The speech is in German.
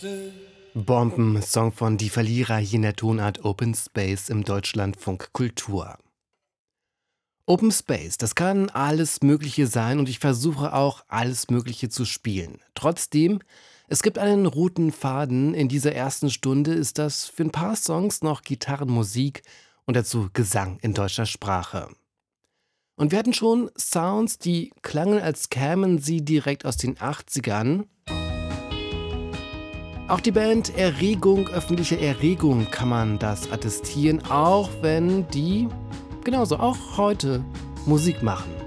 Bomben-Song von Die Verlierer hier in der Tonart Open Space im Deutschlandfunk Kultur. Open Space, das kann alles Mögliche sein und ich versuche auch alles Mögliche zu spielen. Trotzdem, es gibt einen roten Faden. In dieser ersten Stunde ist das für ein paar Songs noch Gitarrenmusik und dazu Gesang in deutscher Sprache. Und wir hatten schon Sounds, die klangen, als kämen sie direkt aus den 80ern. Auch die Band Erregung, öffentliche Erregung kann man das attestieren, auch wenn die, genauso auch heute, Musik machen.